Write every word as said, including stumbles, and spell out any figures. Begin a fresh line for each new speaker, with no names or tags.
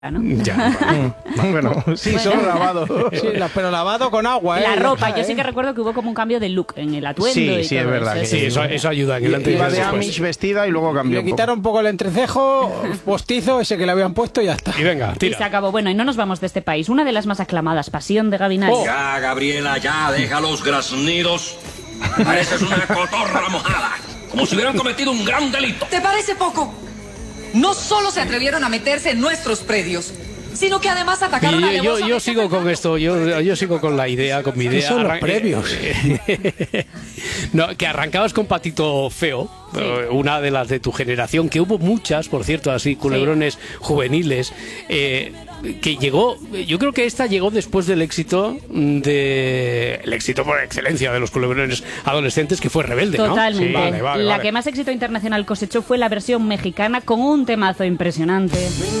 ¿no?
Ya, bueno, bueno sí, bueno. Solo lavado.
Sí, la, pero lavado con agua, ¿eh?
La ropa,
ya,
yo
¿eh?
sí que recuerdo que hubo como un cambio de look en el atuendo.
Sí,
y
sí,
todo
es verdad.
eso.
Que
Sí, eso, eso ayuda. En el antes y
iba de
después.
Amish vestida y luego cambió.
Le quitaron un poco el entrecejo postizo, ese que le habían puesto y ya está.
Y venga, tira.
Y se acabó. Bueno, y no nos vamos de este país. Una de las más aclamadas, Pasión de Gavilanes.
Oh.
Ya, Gabriela, ya, deja los graznidos. Pareces una cotorra mojada. Como si hubieran cometido un gran delito.
¿Te parece poco? No solo se atrevieron a meterse en nuestros predios, sino que además atacaron
Y yo, yo,
alevosamente
yo sigo con esto, yo, yo sigo con la idea, con mi idea.
¿Qué son los
Arran-
previos?
No, que arrancabas con Patito Feo,
Sí.
eh, una de las de tu generación, que hubo muchas, por cierto, así, culebrones juveniles, eh, que llegó, yo creo que esta llegó después del éxito de el éxito por excelencia de los culebrones adolescentes, que fue Rebelde, ¿no?
Totalmente.
Sí, vale, vale,
la
vale.
que más éxito internacional cosechó fue la versión mexicana con un temazo impresionante.